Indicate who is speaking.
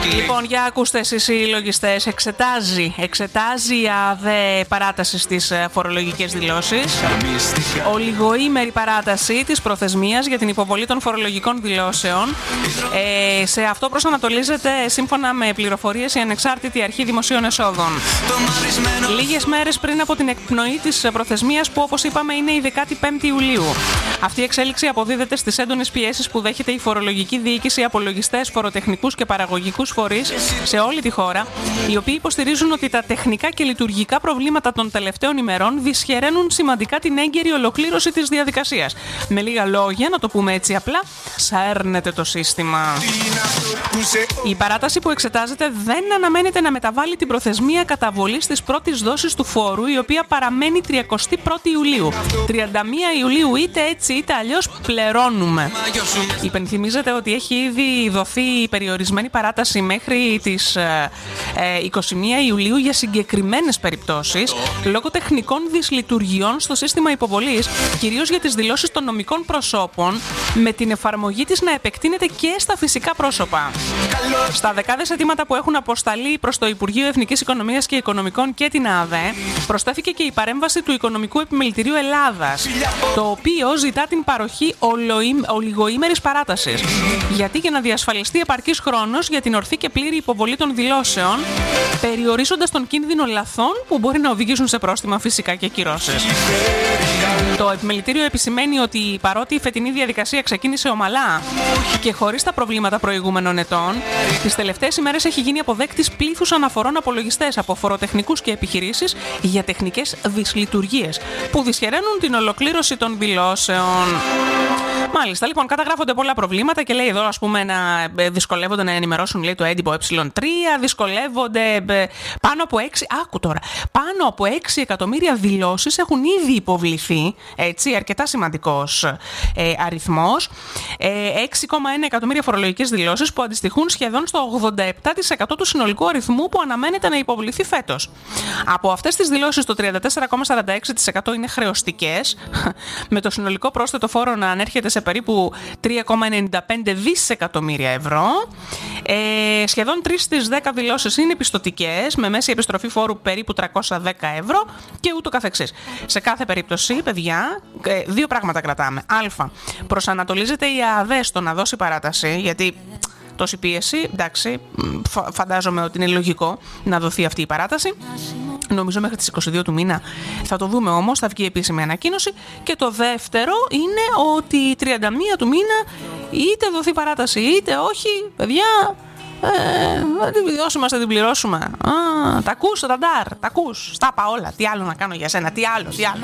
Speaker 1: Λοιπόν, για ακούστε εσείς οι λογιστές, εξετάζει η ΑΔΕ παράταση στις φορολογικές δηλώσεις, ολιγοήμερη παράταση της προθεσμίας για την υποβολή των φορολογικών δηλώσεων. Σε αυτό προσανατολίζεται, σύμφωνα με πληροφορίες, η Ανεξάρτητη Αρχή Δημοσίων Εσόδων. Λίγες μέρες πριν από την εκπνοή της προθεσμίας, που όπως είπαμε είναι η 15η Ιουλίου. Αυτή η εξέλιξη αποδίδεται στις έντονες πιέσεις που δέχεται η φορολογική διοίκηση από λογιστές, φοροτεχνικούς και παραγωγικούς φορείς σε όλη τη χώρα, οι οποίοι υποστηρίζουν ότι τα τεχνικά και λειτουργικά προβλήματα των τελευταίων ημερών δυσχεραίνουν σημαντικά την έγκαιρη ολοκλήρωση της διαδικασίας. Με λίγα λόγια, να το πούμε έτσι απλά, σέρνεται το σύστημα. Η παράταση που εξετάζεται δεν αναμένεται να μεταβάλει την προθεσμία καταβολής της πρώτης δόσης του φόρου, η οποία παραμένει 31η Ιουλίου. 31 Ιουλίου, είτε έτσι είτε αλλιώς πληρώνουμε. Υπενθυμίζεται ότι έχει ήδη δοθεί περιορισμένη παράταση μέχρι τις 21 Ιουλίου για συγκεκριμένες περιπτώσεις, λόγω τεχνικών δυσλειτουργιών στο σύστημα υποβολής, κυρίως για τις δηλώσεις των νομικών προσώπων, με την εφαρμογή της να επεκτείνεται και στα φυσικά πρόσωπα. Στα δεκάδες αιτήματα που έχουν αποσταλεί προς το Υπουργείο Εθνικής Οικονομίας και Οικονομικών και την ΑΔΕ, προσθέθηκε και η παρέμβαση του Οικονομικού Επιμελητηρίου Ελλάδας, το οποίο ζητά την παροχή ολιγοήμερης παράτασης. Γιατί για να διασφαλιστεί επαρκής χρόνος για την ορθή και πλήρη υποβολή των δηλώσεων, περιορίζοντας τον κίνδυνο λαθών που μπορεί να οδηγήσουν σε πρόστιμα φυσικά και κυρώσεις. Το Επιμελητήριο επισημαίνει ότι παρότι η φετινή διαδικασία ξεκίνησε ομαλά και χωρίς τα προβλήματα προηγούμενων ετών, τις τελευταίες ημέρες έχει γίνει αποδέκτης πλήθους αναφορών από λογιστές, από φοροτεχνικούς και επιχειρήσεις για τεχνικές δυσλειτουργίες που δυσχεραίνουν την ολοκλήρωση των δηλώσεων. Μάλιστα, λοιπόν, καταγράφονται πολλά προβλήματα και λέει εδώ, ας πούμε, να δυσκολεύονται να ενημερώσουν, λέει, το έντυπο Ε3, δυσκολεύονται πάνω από 6, άκου τώρα, πάνω από 6 εκατομμύρια δηλώσεις έχουν ήδη υποβληθεί, έτσι, αρκετά σημαντικός αριθμός, 6,1 εκατομμύρια φορολογικές δηλώσεις που αντιστοιχούν σχεδόν στο 87% του συνολικού αριθμού που αναμένεται να υποβληθεί φέτος. Από αυτές τις δηλώσεις το 34,46% είναι χρεωστικές, με το συνολικό πρόσθετο φόρο να ανέρχεται σε περίπου 3,95 δισεκατομμύρια ευρώ. Σχεδόν 3 στις 10 δηλώσεις είναι πιστωτικές, με μέση επιστροφή φόρου περίπου 310 ευρώ και ούτω καθεξής. Σε κάθε περίπτωση, παιδιά, δύο πράγματα κρατάμε. Α, προσανατολίζεται η ΑΔΕ στο να δώσει παράταση, γιατί τόση πίεση, εντάξει, φαντάζομαι ότι είναι λογικό να δοθεί αυτή η παράταση. Νομίζω μέχρι τις 22 του μήνα θα το δούμε όμως, θα βγει επίσημη ανακοίνωση. Και το δεύτερο είναι ότι 31 του μήνα είτε δοθεί παράταση είτε όχι, παιδιά, θα την πληρώσουμε, θα την πληρώσουμε. Τα ακούς, τα ακούς, στα είπα όλα. Τι άλλο να κάνω για σένα, τι άλλο.